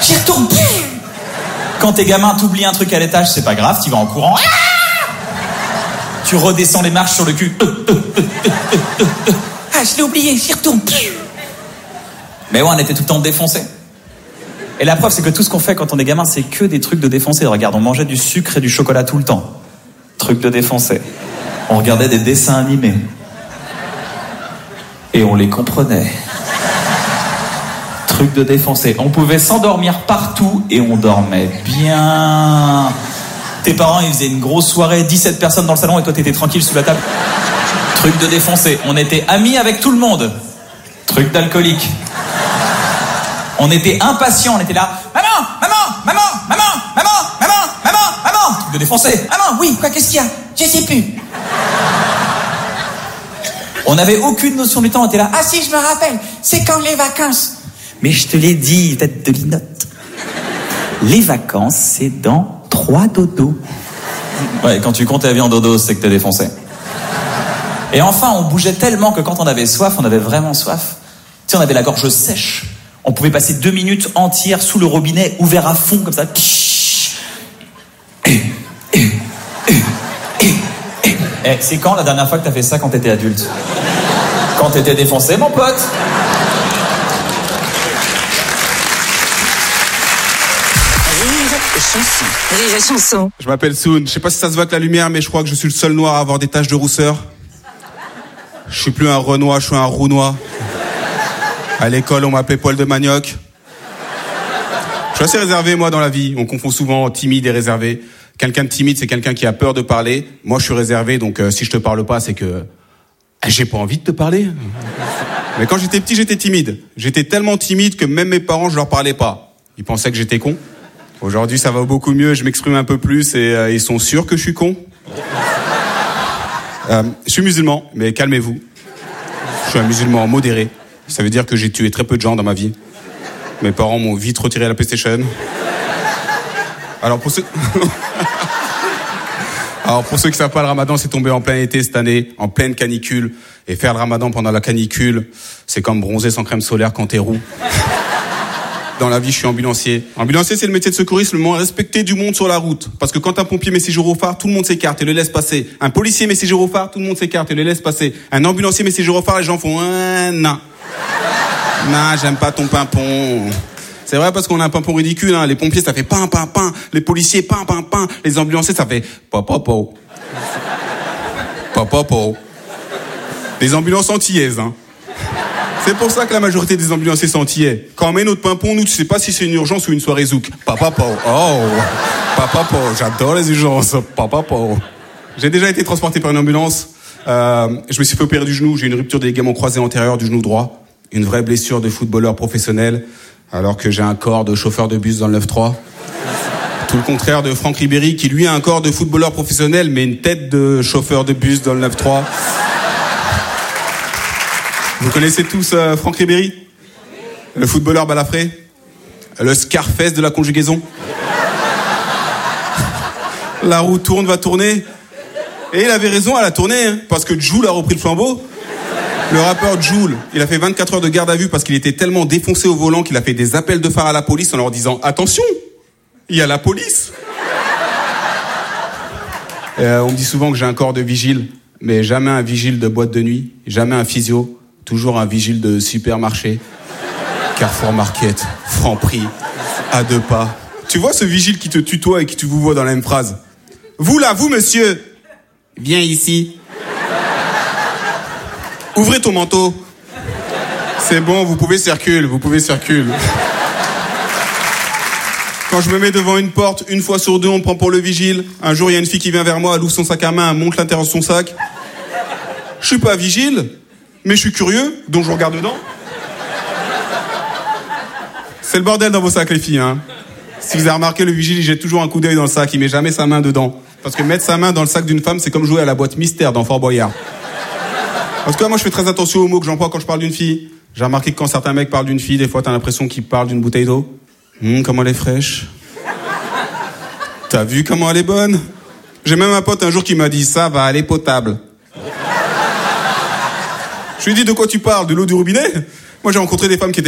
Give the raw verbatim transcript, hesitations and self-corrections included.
J'y retourne. Quand t'es gamin, t'oublies un truc à l'étage, c'est pas grave, t'y vas en courant. Tu redescends les marches sur le cul. Ah, je l'ai oublié, j'y retourne. Mais ouais, on était tout le temps défoncés. Et la preuve, c'est que tout ce qu'on fait quand on est gamin, c'est que des trucs de défoncés. Regarde, on mangeait du sucre et du chocolat tout le temps. Truc de défoncés. On regardait des dessins animés. Et on les comprenait. Truc de défoncés. On pouvait s'endormir partout et on dormait bien. Tes parents, ils faisaient une grosse soirée, dix-sept personnes dans le salon et toi, t'étais tranquille sous la table. Truc de défoncé. On était amis avec tout le monde. Truc d'alcoolique. On était impatients, on était là. Maman, maman, maman, maman, maman, maman, maman, maman. Truc de défoncé. Maman, oui, quoi, qu'est-ce qu'il y a? Je sais plus. On n'avait aucune notion du temps, on était là. Ah si, je me rappelle, c'est quand les vacances? Mais je te l'ai dit, tête de linotte. Les vacances, c'est dans trois dodos. Ouais, quand tu comptes ta vie en dodo, c'est que t'es défoncé. Et enfin, on bougeait tellement que quand on avait soif, on avait vraiment soif. Tu sais, on avait la gorge sèche. On pouvait passer deux minutes entières sous le robinet, ouvert à fond, comme ça. Et, et, et, et, et. Eh, c'est quand la dernière fois que t'as fait ça quand t'étais adulte? Quand t'étais défoncé, mon pote? Chanson. Rire et chanson. Je m'appelle Soun. Je sais pas si ça se voit avec la lumière, mais je crois que je suis le seul noir à avoir des taches de rousseur. Je suis plus un Renoir, je suis un Rounois. À l'école, on m'appelait poil de manioc. Je suis assez réservé, moi, dans la vie. On confond souvent timide et réservé. Quelqu'un de timide, c'est quelqu'un qui a peur de parler. Moi, je suis réservé, donc euh, si je te parle pas, c'est que j'ai pas envie de te parler. Mais quand j'étais petit, j'étais timide. J'étais tellement timide que même mes parents, je leur parlais pas. Ils pensaient que j'étais con. Aujourd'hui, ça va beaucoup mieux, je m'exprime un peu plus et euh, ils sont sûrs que je suis con. Euh, je suis musulman, mais calmez-vous. Je suis un musulman modéré. Ça veut dire que j'ai tué très peu de gens dans ma vie. Mes parents m'ont vite retiré la PlayStation. Alors pour ceux... Alors pour ceux qui savent pas, le ramadan, c'est tombé en plein été cette année, en pleine canicule. Et faire le ramadan pendant la canicule, c'est comme bronzer sans crème solaire quand t'es roux. Dans la vie, je suis ambulancier. Ambulancier, c'est le métier de secouriste le moins respecté du monde sur la route. Parce que quand un pompier met ses gyrophares, tout le monde s'écarte et le laisse passer. Un policier met ses gyrophares, tout le monde s'écarte et le laisse passer. Un ambulancier met ses gyrophares, les gens font un non. Non, j'aime pas ton pimpon. C'est vrai parce qu'on a un pimpon ridicule, hein. Les pompiers, ça fait pain, pain, pain. Les policiers, pain, pain, pain. Les ambulanciers, ça fait papa, po. Papa, po. Les ambulances antillaises, hein. C'est pour ça que la majorité des ambulanciers sont antillais. Quand on met notre pimpon, nous, tu sais pas si c'est une urgence ou une soirée zouk. Papa, po. Oh. Papa, po. J'adore les urgences. Papa, po. J'ai déjà été transporté par une ambulance. Euh, je me suis fait opérer du genou. J'ai une rupture des ligaments croisés antérieurs du genou droit. Une vraie blessure de footballeur professionnel. Alors que j'ai un corps de chauffeur de bus dans le neuf trois. Tout le contraire de Franck Ribéry, qui lui a un corps de footballeur professionnel, mais une tête de chauffeur de bus dans le neuf trois. Vous connaissez tous euh, Franck Ribéry? Le footballeur balafré? Le Scarface de la conjugaison? La roue tourne, va tourner. Et il avait raison, elle a tourné, hein, parce que Jul a repris le flambeau. Le rappeur Jul, il a fait vingt-quatre heures de garde à vue parce qu'il était tellement défoncé au volant qu'il a fait des appels de phare à la police en leur disant « Attention, il y a la police !» euh, On me dit souvent que j'ai un corps de vigile, mais jamais un vigile de boîte de nuit, jamais un physio, toujours un vigile de supermarché. Carrefour Market, Franprix, à deux pas. Tu vois ce vigile qui te tutoie et qui te vous voit dans la même phrase? « Vous là, vous monsieur, viens ici. » Ouvrez ton manteau. C'est bon, vous pouvez circuler, vous pouvez circuler. Quand je me mets devant une porte, une fois sur deux, on me prend pour le vigile. Un jour, il y a une fille qui vient vers moi, elle ouvre son sac à main, elle monte l'intérieur de son sac. Je suis pas vigile, mais je suis curieux, donc je regarde dedans. C'est le bordel dans vos sacs, les filles, hein. Si vous avez remarqué, le vigile, il jette toujours un coup d'œil dans le sac, il met jamais sa main dedans. Parce que mettre sa main dans le sac d'une femme, c'est comme jouer à la boîte mystère dans Fort Boyard. En tout cas, moi, je fais très attention aux mots que j'emploie quand je parle d'une fille. J'ai remarqué que quand certains mecs parlent d'une fille, des fois, t'as l'impression qu'ils parlent d'une bouteille d'eau. Hum, comment elle est fraîche. T'as vu comment elle est bonne? J'ai même un pote un jour qui m'a dit, ça va, elle est potable. Je lui ai dit, de quoi tu parles? De l'eau du robinet? Moi, j'ai rencontré des femmes qui étaient